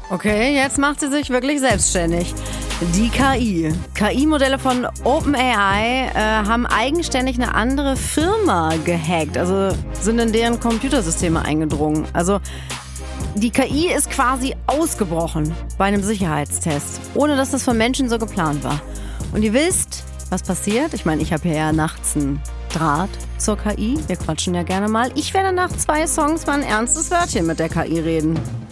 Okay, jetzt macht sie sich wirklich selbstständig. Die KI. KI-Modelle von OpenAI haben eigenständig eine andere Firma gehackt, also sind in deren Computersysteme eingedrungen. Also die KI ist quasi ausgebrochen bei einem Sicherheitstest, ohne dass das von Menschen so geplant war. Und ihr wisst, was passiert? Ich meine, ich habe ja nachts einen Draht zur KI. Wir quatschen ja gerne mal. Ich werde nach 2 Songs mal ein ernstes Wörtchen mit der KI reden.